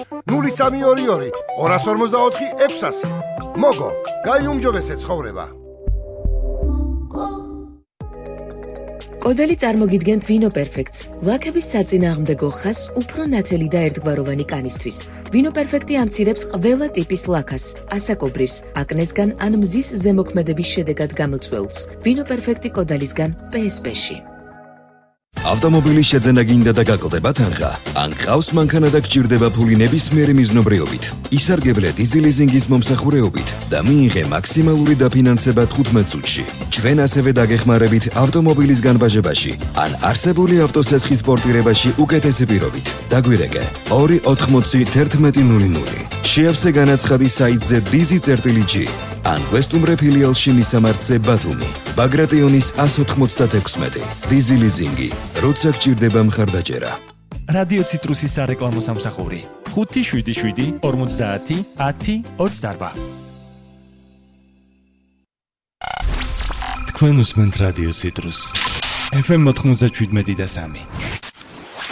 0322 244 600. მოგო, გაიუმჯობესე ცხოვრება. კოდელი წარმოგიდგენთ ვინო პერფექტს, ლაქების საწინააღმდეგო ხაზს უფრო ნათელი და ერთგვაროვანი კანისთვის. ვინო პერფექტი ამცირებს ყველა ტიპის ლაქას, ასაკობრირს, აკნესგან ან მზის ზემოქმედების შედეგად გამოწვეულს. ვინო პერფექტი კოდალისგან PSP-ში. ავტომობილის შეძენა გინდა და გაკლდება თანხა, ან გყავს მანქანა და გჭირდება ფული ნებისმიერი მიზნობრიობით. ისარგებლე დიზელიზინგის მომსახურეობით და მიიღე მაქსიმალური დაფინანსება 15 წუთში. ჩვენ ასევე დაგეხმარებით ავტომობილის განბაჟებაში, ან არსებული ავტოსესხის პორტირებაში უკეთესი პირობით. დაგვირეკე 2801100. შეავსე განაცხადი საიტზე dizi.g ან ვესტუმრე ფილიალში მისამართზე ბათუმი. ბაგრატიონის 196. დიზელიზინგი. როცა გჭირდება მხარდაჭერა. რადიო ციტრუსის სარეკლამო სამსახური 577 50 10 28. თქვენ უსმენთ რადიო ციტრუს FM 97.3.